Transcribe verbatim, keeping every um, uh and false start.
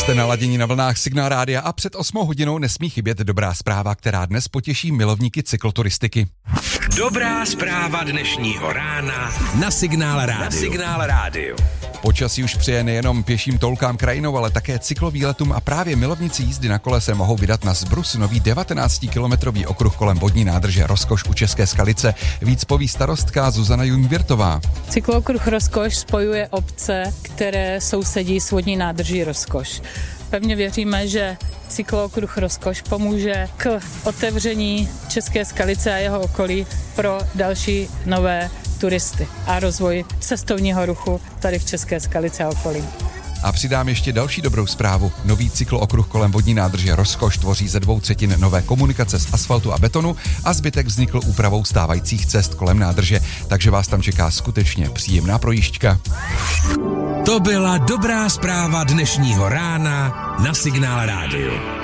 Jste naladění na vlnách Signál rádia a před osmou hodinou nesmí chybět dobrá zpráva, která dnes potěší milovníky cykloturistiky. Dobrá zpráva dnešního rána na Signál rádiu. Na Signál rádiu. Počasí už přeje nejenom pěším toulkám krajinou, ale také cyklovýletům a právě milovníci jízdy na kole se mohou vydat na Zbrus, nový devatenáctikilometrový okruh kolem vodní nádrže Rozkoš u České Skalice. Víc poví starostka Zuzana Jungwirtová. Cyklokruh Rozkoš spojuje obce, které sousedí s vodní nádrží Rozkoš. Pevně věříme, že cyklokruh Rozkoš pomůže k otevření České Skalice a jeho okolí pro další nové turisty a rozvoj cestovního ruchu tady v České Skalice a okolí. A přidám ještě další dobrou zprávu. Nový cyklookruh kolem vodní nádrže Rozkoš tvoří ze dvou třetin nové komunikace z asfaltu a betonu a zbytek vznikl úpravou stávajících cest kolem nádrže, takže vás tam čeká skutečně příjemná projížďka. To byla dobrá zpráva dnešního rána na Signál rádiu.